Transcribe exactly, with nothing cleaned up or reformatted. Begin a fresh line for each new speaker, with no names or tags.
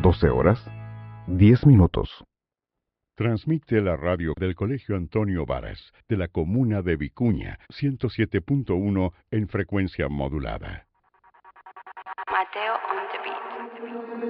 ¿doce horas? diez minutos.
Transmite la radio del Colegio Antonio Varas, de la comuna de Vicuña, ciento siete punto uno en frecuencia modulada.
Mateo on the beat.